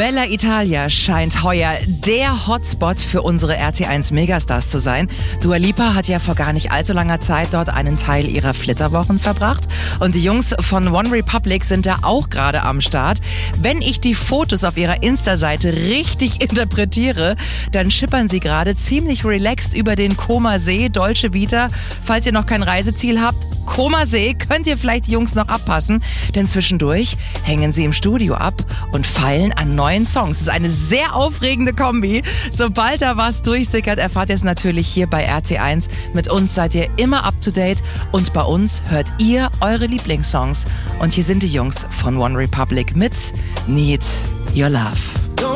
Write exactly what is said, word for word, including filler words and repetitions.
Bella Italia scheint heuer der Hotspot für unsere R T eins Megastars zu sein. Dua Lipa hat ja vor gar nicht allzu langer Zeit dort einen Teil ihrer Flitterwochen verbracht. Und die Jungs von One Republic sind da auch gerade am Start. Wenn ich die Fotos auf ihrer Insta-Seite richtig interpretiere, dann schippern sie gerade ziemlich relaxed über den Comer See, Dolce Vita. Falls ihr noch kein Reiseziel habt, Comer See, könnt ihr vielleicht die Jungs noch abpassen, denn zwischendurch hängen sie im Studio ab und feilen an neuen Songs. Das ist eine sehr aufregende Kombi. Sobald da was durchsickert, erfahrt ihr es natürlich hier bei R T eins. Mit uns seid ihr immer up to date und bei uns hört ihr eure Lieblingssongs. Und hier sind die Jungs von One Republic mit Need Your Love.